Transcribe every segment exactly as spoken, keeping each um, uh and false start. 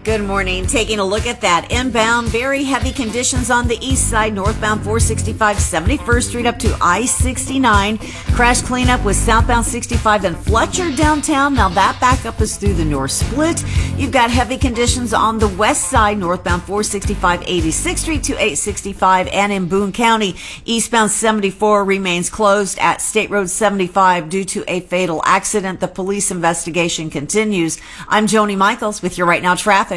Good morning. Taking a look at that inbound, very heavy conditions on the east side, northbound four sixty-five, seventy-first Street up to I sixty-nine. Crash cleanup with southbound sixty-five and Fletcher downtown. Now that backup is through the north split. You've got heavy conditions on the west side, northbound four sixty-five, eighty-sixth Street to eight sixty-five, and in Boone County, eastbound seventy-four remains closed at State Road seventy-five due to a fatal accident. The police investigation continues. I'm Joni Michaels with your Right Now traffic.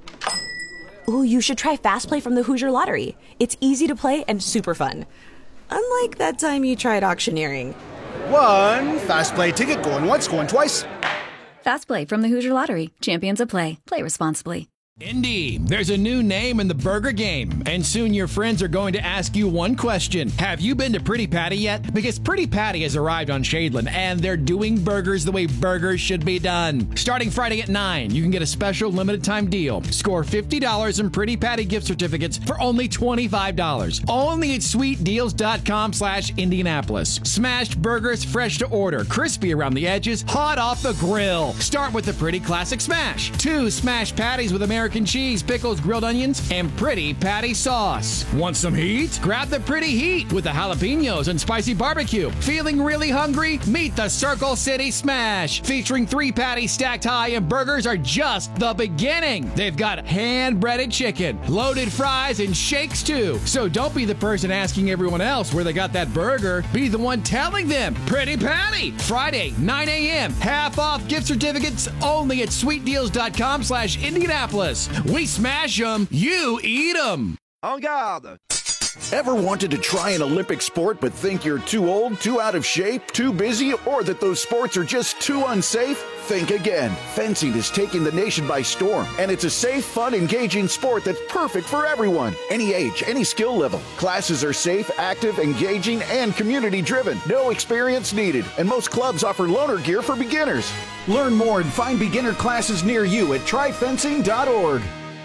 Ooh, you should try Fast Play from the Hoosier Lottery. It's easy to play and super fun. Unlike that time you tried auctioneering. One Fast Play ticket going once, going twice. Fast Play from the Hoosier Lottery. Champions of Play. Play responsibly. Indy, there's a new name in the burger game, and soon your friends are going to ask you one question. Have you been to Pretty Patty yet? Because Pretty Patty has arrived on Shadeland, and they're doing burgers the way burgers should be done. Starting Friday at nine, you can get a special limited time deal. Score fifty dollars in Pretty Patty gift certificates for only twenty-five dollars. Only at sweetdeals.com slash Indianapolis. Smashed burgers fresh to order, crispy around the edges, hot off the grill. Start with the Pretty Classic Smash. Two smashed patties with American cheese, pickles, grilled onions, and Pretty Patty sauce. Want some heat? Grab the Pretty Heat with the jalapenos and spicy barbecue. Feeling really hungry? Meet the Circle City Smash. Featuring three patties stacked high, and burgers are just the beginning. They've got hand-breaded chicken, loaded fries, and shakes too. So don't be the person asking everyone else where they got that burger. Be the one telling them. Pretty Patty. Friday, nine a.m. Half off gift certificates only at sweetdeals.com slash Indianapolis. We smash them, you eat them. En garde. Ever wanted to try an Olympic sport but think you're too old, too out of shape, too busy, or that those sports are just too unsafe? Think again. Fencing is taking the nation by storm, and it's a safe, fun, engaging sport that's perfect for everyone. Any age, any skill level. Classes are safe, active, engaging, and community-driven. No experience needed, and most clubs offer loaner gear for beginners. Learn more and find beginner classes near you at try fencing dot org.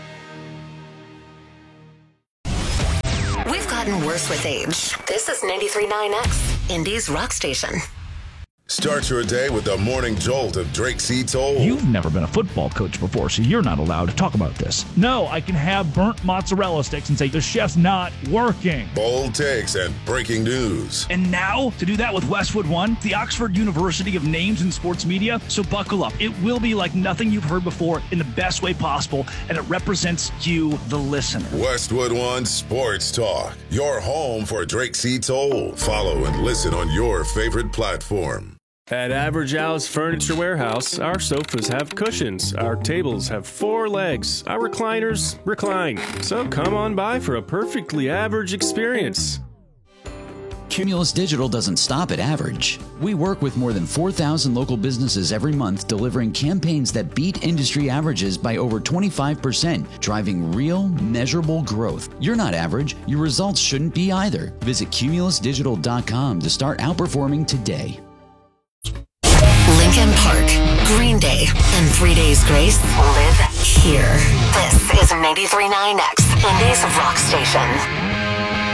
We've gotten worse with age. This is ninety-three point nine X, Indy's rock station. Start your day with the morning jolt of Drake C. Toll. You've never been a football coach before, so you're not allowed to talk about this. No, I can have burnt mozzarella sticks and say the chef's not working. Bold takes and breaking news. And now, to do that with Westwood One, the Oxford University of Names in Sports Media. So buckle up. It will be like nothing you've heard before in the best way possible, and it represents you, the listener. Westwood One Sports Talk, your home for Drake C. Toll. Follow and listen on your favorite platform. At Average Al's Furniture Warehouse, our sofas have cushions, our tables have four legs, our recliners recline. So come on by for a perfectly average experience. Cumulus Digital doesn't stop at average. We work with more than four thousand local businesses every month, delivering campaigns that beat industry averages by over twenty-five percent, driving real, measurable growth. You're not average. Your results shouldn't be either. Visit cumulus digital dot com to start outperforming today. Lincoln Park, Green Day, and Three Days Grace live here. This is ninety-three point nine X, Indy's rock station.